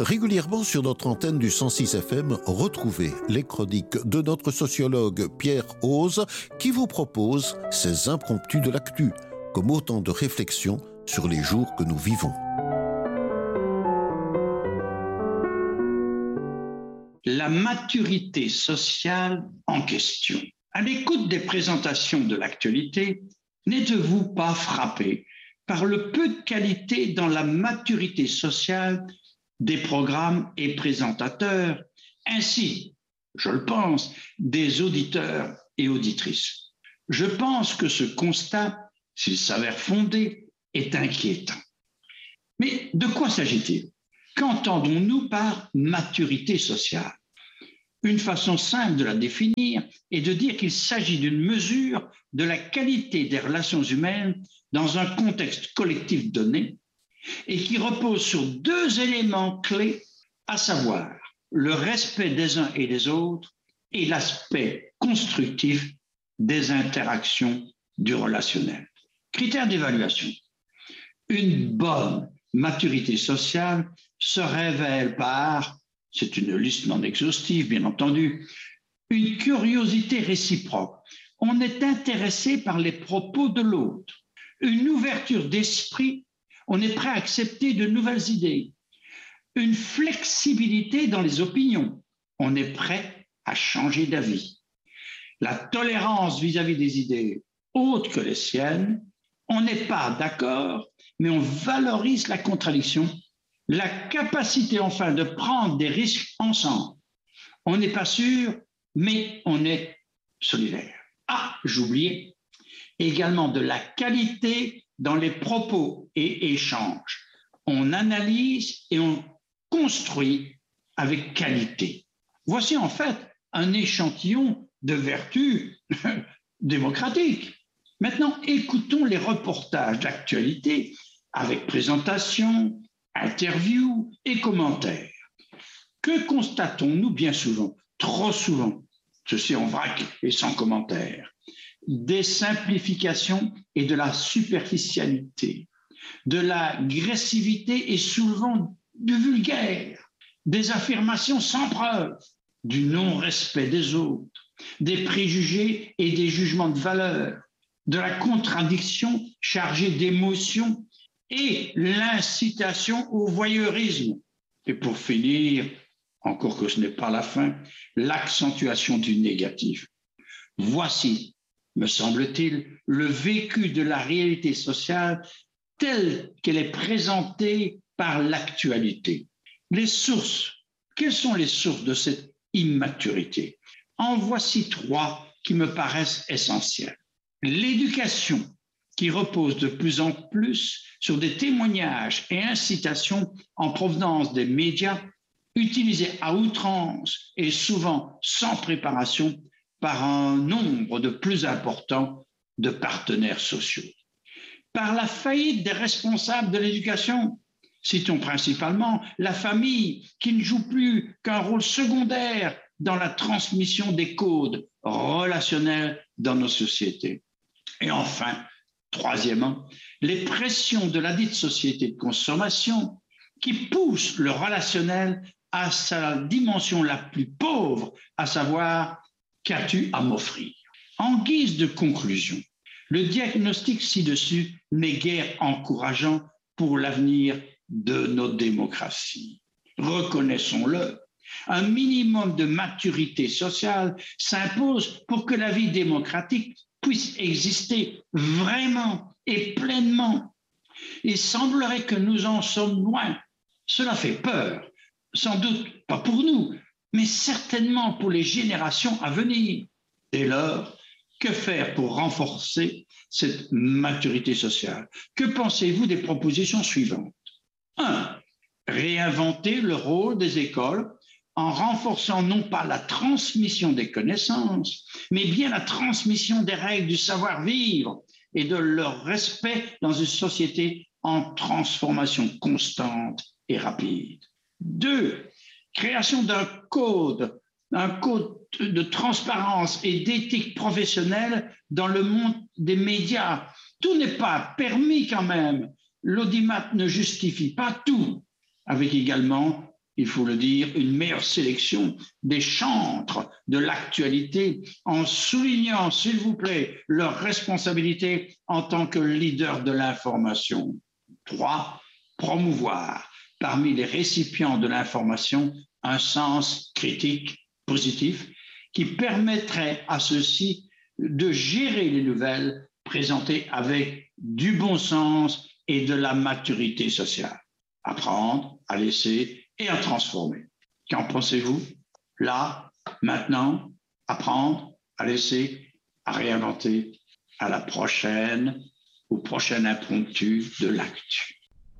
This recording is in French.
Régulièrement sur notre antenne du 106 FM, retrouvez les chroniques de notre sociologue Pierre Ose qui vous propose ces impromptus de l'actu, comme autant de réflexions sur les jours que nous vivons. La maturité sociale en question. À l'écoute des présentations de l'actualité, n'êtes-vous pas frappé par le peu de qualité dans la maturité sociale des programmes et présentateurs, ainsi, je le pense, des auditeurs et auditrices? Je pense que ce constat, s'il s'avère fondé, est inquiétant. Mais de quoi s'agit-il? Qu'entendons-nous par maturité sociale? Une façon simple de la définir est de dire qu'il s'agit d'une mesure de la qualité des relations humaines dans un contexte collectif donné et qui repose sur deux éléments clés, à savoir le respect des uns et des autres et l'aspect constructif des interactions du relationnel. Critères d'évaluation. Une bonne maturité sociale se révèle par, c'est une liste non exhaustive bien entendu, une curiosité réciproque. On est intéressé par les propos de l'autre, une ouverture d'esprit, on est prêt à accepter de nouvelles idées, une flexibilité dans les opinions, on est prêt à changer d'avis, la tolérance vis-à-vis des idées autres que les siennes, on n'est pas d'accord, mais on valorise la contradiction, la capacité enfin de prendre des risques ensemble. On n'est pas sûr, mais on est solidaire. Ah, j'oubliais également de la qualité dans les propos et échanges. On analyse et on construit avec qualité. Voici en fait un échantillon de vertus démocratiques. Maintenant, écoutons les reportages d'actualité avec présentation, interviews et commentaires. Que constatons-nous bien souvent, trop souvent, ceci en vrac et sans commentaire? Des simplifications et de la superficialité, de l'agressivité et souvent du vulgaire, des affirmations sans preuve, du non-respect des autres, des préjugés et des jugements de valeur, de la contradiction chargée d'émotions et l'incitation au voyeurisme. Et pour finir, encore que ce n'est pas la fin, l'accentuation du négatif. Voici, me semble-t-il, le vécu de la réalité sociale telle qu'elle est présentée par l'actualité. Les sources, quelles sont les sources de cette immaturité? En voici trois qui me paraissent essentielles. L'éducation, qui repose de plus en plus sur des témoignages et incitations en provenance des médias, utilisés à outrance et souvent sans préparation par un nombre de plus important de partenaires sociaux. Par la faillite des responsables de l'éducation, citons principalement la famille qui ne joue plus qu'un rôle secondaire dans la transmission des codes relationnels dans nos sociétés. Et enfin, troisièmement, les pressions de la dite société de consommation qui poussent le relationnel à sa dimension la plus pauvre, à savoir « qu'as-tu à m'offrir ?» En guise de conclusion, le diagnostic ci-dessus n'est guère encourageant pour l'avenir de nos démocraties. Reconnaissons-le, un minimum de maturité sociale s'impose pour que la vie démocratique puisse exister vraiment et pleinement. Il semblerait que nous en sommes loin. Cela fait peur, sans doute pas pour nous, mais certainement pour les générations à venir. Dès lors, que faire pour renforcer cette maturité sociale? Que pensez-vous des propositions suivantes? 1. Réinventer le rôle des écoles en renforçant non pas la transmission des connaissances, mais bien la transmission des règles du savoir-vivre et de leur respect dans une société en transformation constante et rapide. 2. Création d'un code de transparence et d'éthique professionnelle dans le monde des médias. Tout n'est pas permis quand même. L'audimat ne justifie pas tout, avec également il faut le dire, une meilleure sélection des chantres de l'actualité en soulignant, s'il vous plaît, leurs responsabilités en tant que leader de l'information. 3, promouvoir parmi les récipients de l'information un sens critique positif qui permettrait à ceux-ci de gérer les nouvelles présentées avec du bon sens et de la maturité sociale. Apprendre, à laisser et à transformer. Qu'en pensez-vous? Là, maintenant, apprendre, à laisser, à réinventer. À la prochaine, au prochain impromptu de l'actu.